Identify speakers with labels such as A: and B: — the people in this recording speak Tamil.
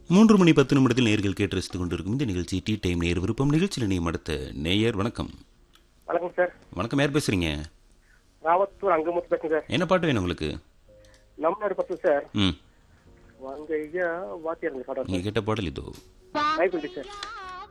A: 3:10 நேயர்கள் கேட்டு ரசித்துக் கொண்டிருக்கும் இந்த நிகழ்ச்சி டீ டைம் நேர் விருப்பம் நிகழ்ச்சியில் இணையும் அடுத்த நேயர். வணக்கம்.
B: வணக்கம் சார்.
A: வணக்கம், யார் பேசுறீங்க?
B: ராவத்தூர் அங்கமுத்து பேசுறேன் சார்.
A: என்ன பாட்டு வேணும் உங்களுக்கு?
B: நம்ம பத்து சார்.
A: ம்
B: வாங்க ஐயா வாத்தியார் பாடம்
A: நீங்க கேட்ட பாடல் இதோ.
B: சார்.